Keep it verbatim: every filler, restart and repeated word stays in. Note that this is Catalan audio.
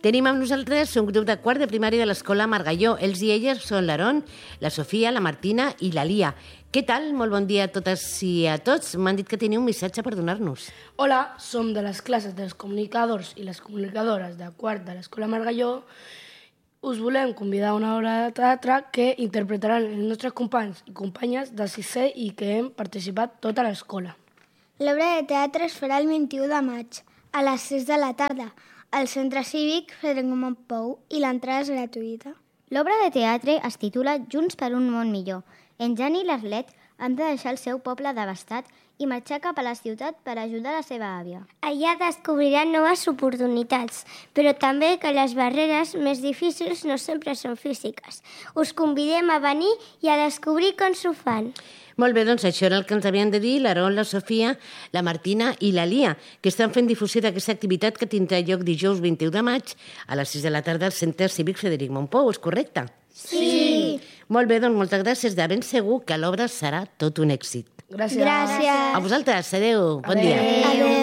Tenim amb nosaltres un grup de quart de primària de l'escola Margalló. Ells i elles són l'Aaron, la Sofia, la Martina i la Lia. Què tal? Molt bon dia a totes i a tots. M'han dit que teniu un missatge per donar-nos. Hola, som de les classes dels comunicadors i les comunicadores de quart de l'escola Margalló. Us volem convidar a una obra de teatre que interpretaran els nostres companys i companyes de sisè i que hem participat tota l'escola. L'obra de teatre es farà el vint-i-u de maig, a les sis de la tarda, al Centre Cívic Frederic Mompou, i l'entrada és gratuïta. L'obra de teatre es titula Junts per un món millor. En Jan i l'Arlet han de deixar el seu poble devastat i marxar cap a la ciutat per ajudar la seva àvia. Allà descobriran noves oportunitats, però també que les barreres més difícils no sempre són físiques. Us convidem a venir i a descobrir com s'ho fan. Molt bé, doncs això era el que ens havien de dir l'Aaron, la Sofia, la Martina i la Lia, que estan fent difusió d'aquesta activitat que tindrà lloc dijous vint-i-u de maig a les sis de la tarda al Centre Cívic Frederic Mompou, és correcte? Sí! Molt bé, doncs moltes gràcies. De ben segur que l'obra serà tot un èxit. Gràcies. Gràcies. A vosaltres, adeu, bon dia. Adeu.